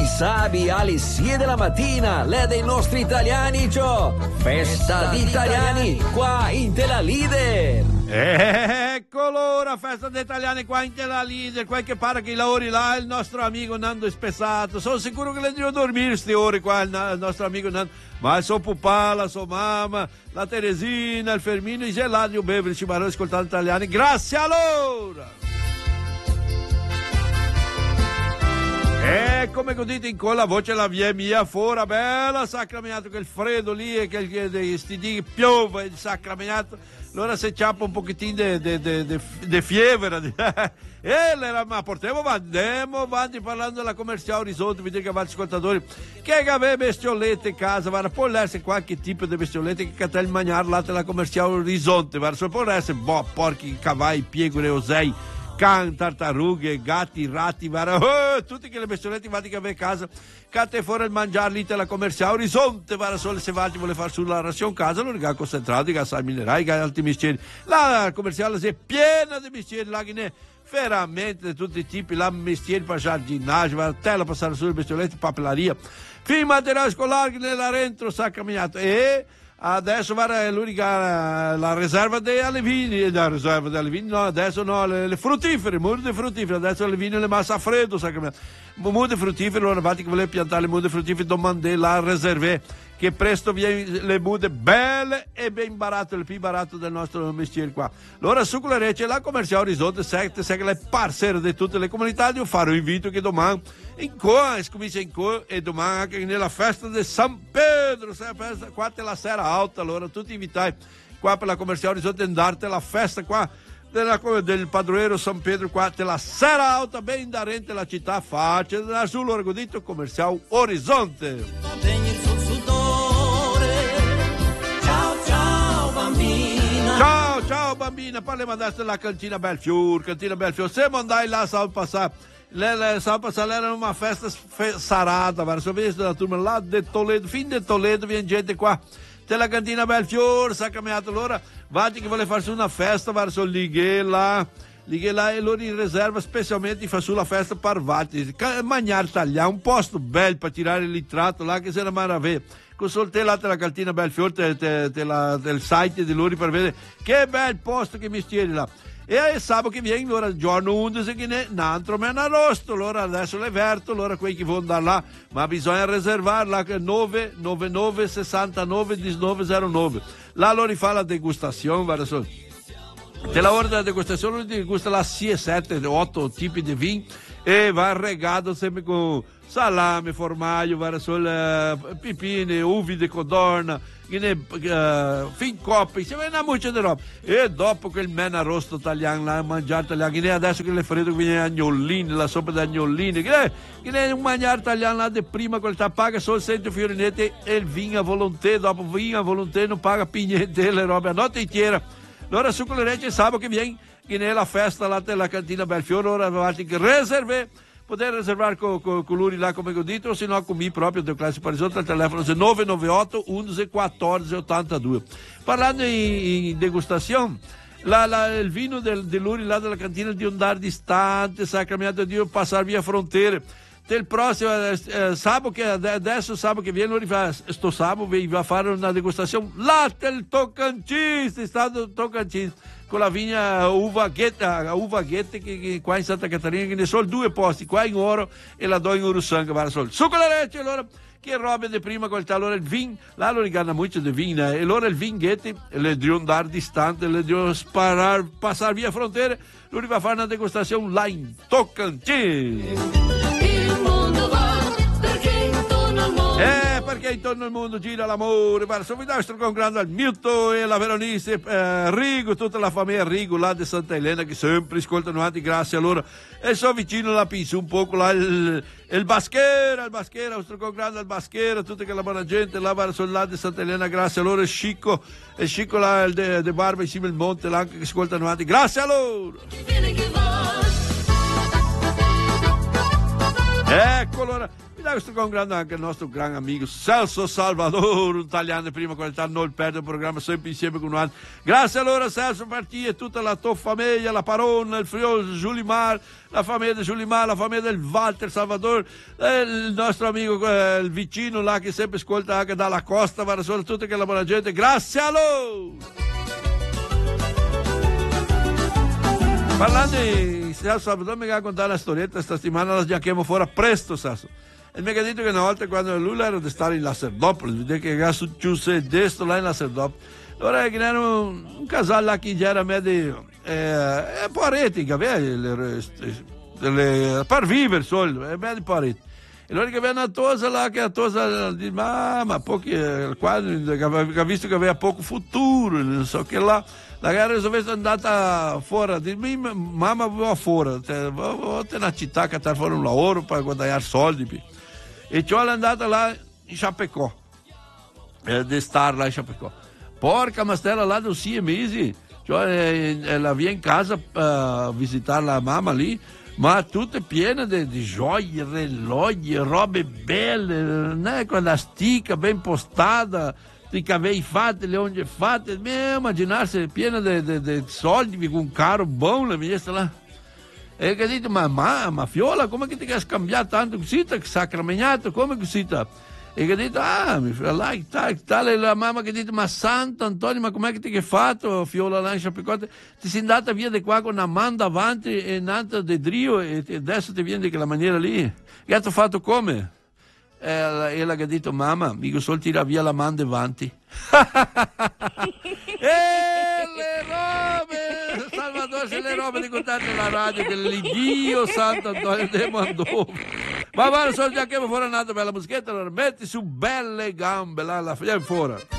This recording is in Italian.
sabi alle 6 della mattina, le dei nostri italiani, Gio. Festa di italiani qua in Tela Leader. Eccolo ora, festa degli italiani qua in Tela Leader. Quel che pare che i lavori là, il nostro amico Nando è spezzato. Sono sicuro che le devo dormire queste ore qua, il nostro amico Nando. Ma il suo papà, la sua mamma, la Teresina, il Fermino, i gelati, io bevo, ci vanno ascoltando italiani. Grazie a loro! E come dite in colla voce la via mia fuori, bella sacramentato, che il freddo lì e che sti dì piove il sacramentato, allora se ciappa un pochettino di fiebre. Ma portiamo avanti, andiamo avanti parlando della commerciale Orizzonte, vi dico avanti ascoltatori, che aveva bestiolette in casa, va può essere qualche tipo di bestiolette che cata il mangiare là della commerciale Orizzonte, va può essere porchi, cavalli, piegore, osei, can, tartarughe, gatti, ratti, tutti che le bestiolette vanti che aveva in casa, cate fuori il mangiare lì della commerciale Orizzonte, va solo se vanti vuole fare sulla razione casa, non è concentrato, che sa minerali, che altri mestieri, la commerciale si è piena di mestieri, là che ne veramente tutti i tipi, la mestieri per giardinaggio, la tela passare sulle bestiolette, papelleria, film materiale scolare che nella rentro sa camminato e adesso va l'unica la riserva delle vini, no, adesso no, le fruttifere, mude fruttifere, adesso le vini le massa a freddo, sa camminato, mude fruttifere, allora vatti che voleva piantare le mude fruttifere, domande la riserve che presto viene le mude belle e ben baratte, il più baratto del nostro mestiere qua. Allora su quella rete la commerciale Orizzonte sai che le parcere di tutte le comunità devo fare un invito che domani in qua, comincia in qua e domani anche nella festa di San Pedro, festa qua la sera alta, allora tutti invitati qua per la commerciale Orizzonte andate alla festa qua del padroero San Pedro qua la sera alta ben indarente la città facile da sull'orgodito commerciale Orizzonte. Ciao bambina, parliamo adesso della cantina Belfiore, se mandai là sa passare, era una festa sarata, verso visto la turma là di Toledo, fin di Toledo viene gente qua, della cantina Belfiore, sa camminato allora, vatti che vuole farsi una festa verso Lighe là e loro in riserva specialmente fa sulla festa per vatti, mangiare tagliare, un posto bello per tirare il ritratto là che se ne maraviglia. Consulte là della cantina Belfiore del site di loro per vedere che bel posto che mestieri là e sabato che viene allora giorno 11 che ne un altro meno agosto allora adesso le verto allora quelli che vogliono andare là ma bisogna riservare là che 999 69 1909 là loro fa la degustazione guarda te la ora della degustazione ti gusta la 6 7 8 tipi di vino e va regato sempre con salame, formaggio, pipine, uvi di codorna, fin coppi, si vede una muccia di roba. E dopo che il mena rosto italiano l'ha mangiato italiano, adesso che le freddo viene agnolini, la soppa di agnolini, che è un mangiare italiano là di prima qualità, paga solo 100 fiorinette e il vino a volontà, dopo vino a volontà non paga più niente le robe, a notte intera. Allora su quelle rece sabato che viene la festa là della cantina Belfiore, ora avevate che riservare, poter riservare con lui là come ho detto, o se no con me proprio del classe Parisotto al telefono 998 11 14 82. Parlando in degustazione, il vino dell'Uri là della cantina di andare distante, sacramento di Dio, passare via frontiere. Del prossimo sabato che adesso sabato che viene sto sabato va a fare una degustazione là del Tocantins, stato Tocantins con la vigna uva ghette che qua in Santa Caterina che ne sono 2 posti qua in Oro e la do in Urusanga va solo su con la rete allora che robe di prima qualità allora il vin là lo riganna molto di vino e allora il vin ghette le devono andare distante le devono passare via frontiere lui va a fare una degustazione là in Tocantins. Perché intorno al mondo gira l'amore, verso il nostro congrano al Milton e la Veronese, Rigo, tutta la famiglia Rigo là di Santa Elena che sempre ascoltano avanti, grazie a loro. E so vicino la Pinsu, un poco là il Baschera, il nostro congrano al Baschera, tutta che la buona gente là verso il là di Santa Elena, grazie a loro. E Scicco là de Barba insieme al monte là anche che ascoltano avanti, grazie a loro. Eccolo, mi dà questo congrano anche il nostro gran amico Celso Salvador, un italiano di prima qualità, non perde il programma, sempre insieme con noi. Grazie allora Celso per te e tutta la tua famiglia, la Parona, il Friolo Giulimar, la famiglia di Giulimar, la famiglia del Walter Salvador, il nostro amico, il vicino là che sempre ascolta anche dalla costa, ma soprattutto che la buona gente. Grazie a loro! Parlando di Celso Salvador, mi ha contato una storietta, questa settimana la giochiamo fuori presto, Celso. E mi ha detto che una volta quando lui era di stare in Lacerdopoli, vede che era successo desto là in Lacerdopoli, allora era un casale là che già era medio pareti, che aveva per vivere solo, è medio pareti. E allora che aveva una tosa là, che la tosa di ma pochi, quando ha visto che aveva poco futuro, non so che là. La gara è andata fuori, mamma va fuori, nella città che sta fuori un lavoro per guadagnare soldi. E ciò è andata là in Chapecó, di star là in Chapecó. Porca mastella là da 6 mesi, cioè la via in casa a visitare la mamma lì, ma tutte piene di gioie, reloggi, robe belle, né? Con la stica ben postata, i cabelli fatti, le unghie fatte, immaginarsi piena di soldi con un carro buono, la minestra là. E che ha detto, ma fiola, come che ti hai scambiato tanto così, sacramentato, come così? E che ha detto, mi fa là, tale la mamma che ha detto, ma santo Antonio, ma com'è che ti hai fatto, fiola là in Chapecote? Ti sei andata via di qua con una mano davanti e un'altra di drio e adesso ti vieni di quella maniera lì. E ti fatto come? E ella che ha detto, mamma, mica solo tira via la mano davanti. E le robe, Salvatore, se le robe di contare nella radio che l'Iddio Santo Antonio te mandò. Ma guarda, sono già che mi fuori un'altra bella musichetta, allora metti su belle gambe, là, la fuori.